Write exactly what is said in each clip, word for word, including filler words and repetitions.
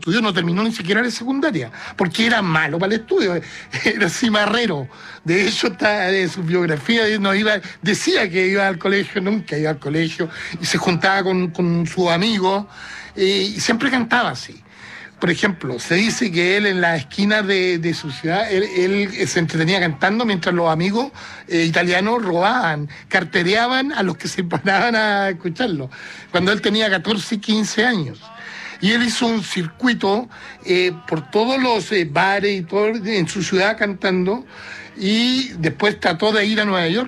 estudió, no terminó ni siquiera la secundaria, porque era malo para el estudio, era cimarrero. De hecho, está en su biografía, no iba, decía que iba al colegio, nunca iba al colegio, y se juntaba con, con sus amigos, eh, y siempre cantaba así. Por ejemplo, se dice que él en la esquina de, de su ciudad, él, él se entretenía cantando mientras los amigos eh, italianos robaban, cartereaban a los que se paraban a escucharlo, cuando él tenía catorce, quince años. Y él hizo un circuito eh, por todos los eh, bares y todo en su ciudad cantando, y después trató de ir a Nueva York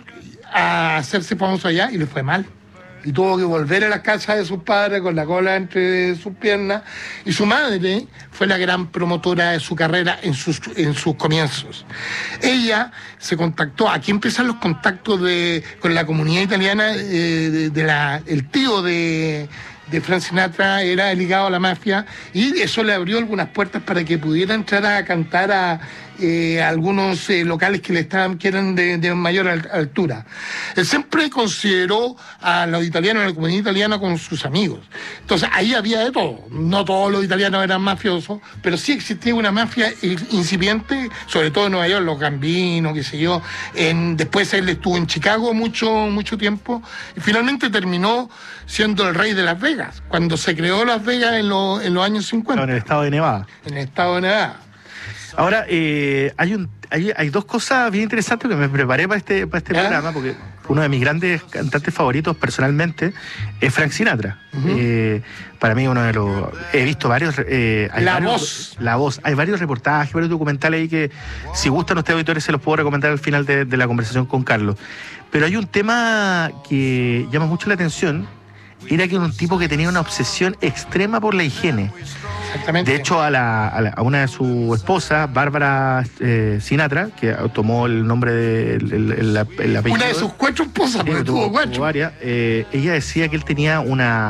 a hacerse famoso allá y le fue mal. Y tuvo que volver a la casa de sus padres con la cola entre sus piernas. Y su madre fue la gran promotora de su carrera en sus, en sus comienzos. Ella se contactó, aquí empiezan los contactos de, con la comunidad italiana, eh, de, de la, el tío de, de Frank Sinatra era ligado a la mafia, y eso le abrió algunas puertas para que pudiera entrar a cantar a Eh, algunos eh, locales que le estaban que eran de, de mayor altura. Él siempre consideró a los italianos, a la comunidad italiana, con sus amigos. Entonces ahí había de todo. No todos los italianos eran mafiosos, pero sí existía una mafia incipiente, sobre todo en Nueva York, los Gambinos, qué sé yo. En, después él estuvo en Chicago mucho, mucho tiempo, y finalmente terminó siendo el rey de Las Vegas, cuando se creó Las Vegas en, lo, en los años cincuenta. En el estado de Nevada. En el estado de Nevada. Ahora, eh, hay, un, hay hay dos cosas bien interesantes que me preparé para este, para este ¿Eh? programa, porque uno de mis grandes cantantes favoritos personalmente es Frank Sinatra. Uh-huh. eh, para mí uno de los... He visto varios... Eh, hay la varios, voz. La voz. Hay varios reportajes, varios documentales ahí que, si gustan ustedes, auditores, se los puedo recomendar al final de, de la conversación con Carlos. Pero hay un tema que llama mucho la atención. Era que era un tipo que tenía una obsesión extrema por la higiene. Exactamente. De hecho, a, la, a, la, a una de sus esposas, Bárbara eh, Sinatra, que tomó el nombre de el, el, el, el apellido. Una de sus cuatro esposas, porque tuvo, tuvo cuatro. Tuvo varias, eh, ella decía que él tenía una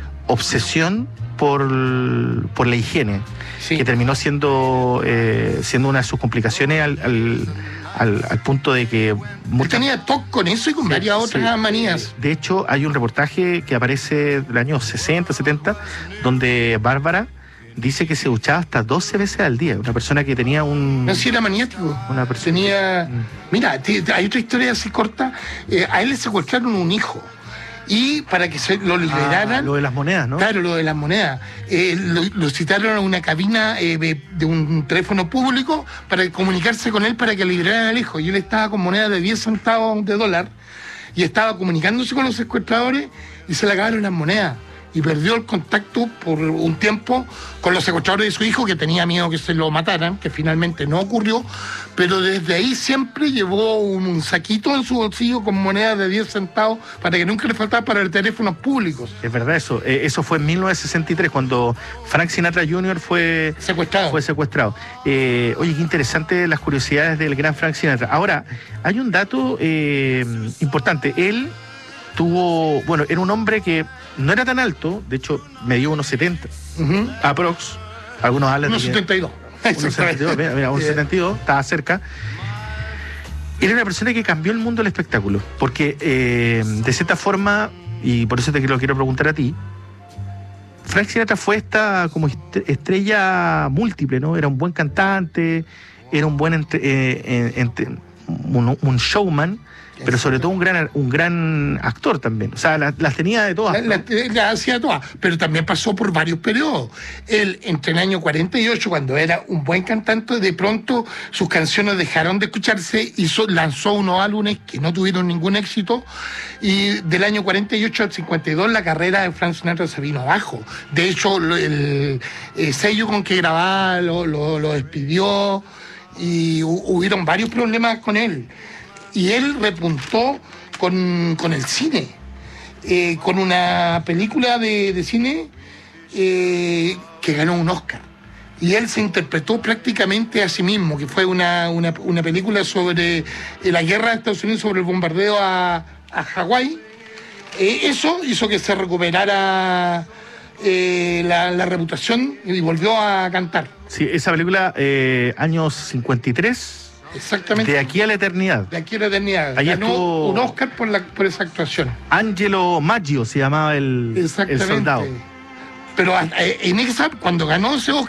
obsesión por, por la higiene, sí, que terminó siendo, eh, siendo una de sus complicaciones al... al Al, al punto de que... Muchas... tenía toque con eso y con sí, varias otras sí. manías. De hecho, hay un reportaje que aparece del año sesenta, setenta, donde Bárbara dice que se duchaba hasta doce veces al día. Una persona que tenía un... No, sí, era maniático. Una persona... Tenía... Mira, hay otra historia así corta. Eh, a él le secuestraron un hijo. Y para que se lo liberaran... Ah, lo de las monedas, ¿no? Claro, lo de las monedas. Eh, lo, lo citaron a una cabina eh, de, de un teléfono público para comunicarse con él para que liberaran al hijo. Y él estaba con monedas de diez centavos de dólar y estaba comunicándose con los secuestradores y se le acabaron las monedas. Y perdió el contacto por un tiempo con los secuestradores de su hijo, que tenía miedo que se lo mataran, que finalmente no ocurrió, pero desde ahí siempre llevó un, un saquito en su bolsillo con monedas de diez centavos para que nunca le faltara para los teléfonos públicos. Es verdad eso, eh, eso fue en mil novecientos sesenta y tres, cuando Frank Sinatra junior fue secuestrado. Fue secuestrado. Eh, oye, qué interesante las curiosidades del gran Frank Sinatra. Ahora, hay un dato eh, importante. Él tuvo, bueno, era un hombre que no era tan alto, de hecho medió unos setenta, uh-huh. aprox, algunos hablan unos de setenta y dos. unos setenta y dos, mira, mira, unos setenta y dos, estaba cerca. Era una persona que cambió el mundo del espectáculo, porque eh, de cierta forma, y por eso te lo quiero preguntar a ti, Frank Sinatra fue esta como estrella múltiple, ¿no? Era un buen cantante, era un buen entre, eh, entre, un, un showman, pero sobre todo un gran un gran actor también. O sea, las, las tenía de todas. Las la, la hacía todas, pero también pasó por varios periodos. Él, entre el año cuarenta y ocho, cuando era un buen cantante, de pronto sus canciones dejaron de escucharse, hizo, lanzó unos álbumes que no tuvieron ningún éxito, y del año cuarenta y ocho al cincuenta y dos la carrera de Frank Sinatra se vino abajo. De hecho, el, el sello con que grababa lo, lo, lo despidió, y hubieron varios problemas con él. Y él repuntó con, con el cine, eh, con una película de, de cine eh, que ganó un Oscar. Y él se interpretó prácticamente a sí mismo, que fue una, una, una película sobre eh, la guerra de Estados Unidos, sobre el bombardeo a, a Hawái. Eh, eso hizo que se recuperara eh, la, la reputación y volvió a cantar. Sí, esa película, eh, años cincuenta y tres... Exactamente. De aquí a la eternidad. De aquí a la eternidad. Ahí ganó estuvo un Oscar por, la, por esa actuación. Angelo Maggio se llamaba el, el soldado. Pero en esa, cuando ganó ese Oscar,